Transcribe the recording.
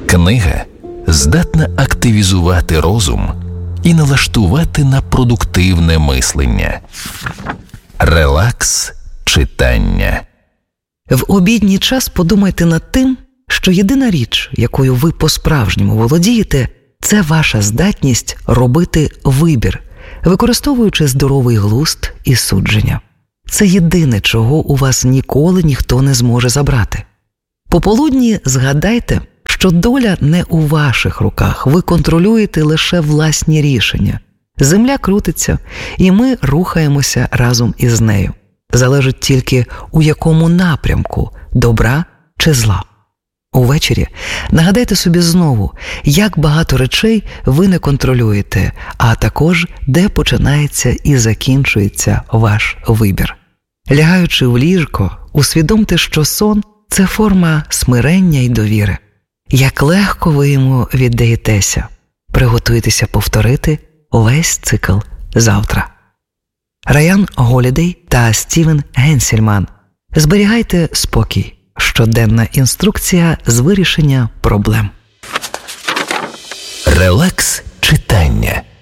Книга здатна активізувати розум і налаштувати на продуктивне мислення. Релакс читання. В обідній час подумайте над тим, що єдина річ, якою ви по-справжньому володієте, це ваша здатність робити вибір, використовуючи здоровий глузд і судження. Це єдине, чого у вас ніколи ніхто не зможе забрати. Пополудні згадайте, що доля не у ваших руках, ви контролюєте лише власні рішення. Земля крутиться, і ми рухаємося разом із нею. Залежить тільки, у якому напрямку – добра чи зла. Увечері нагадайте собі знову, як багато речей ви не контролюєте, а також де починається і закінчується ваш вибір. Лягаючи в ліжко, усвідомте, що сон – це форма смирення і довіри. Як легко ви йому віддаєтеся. Приготуйтеся повторити весь цикл завтра. Райан Голідей та Стівен Генсельман. Зберігайте спокій. Щоденна інструкція з вирішення проблем. Релакс читання.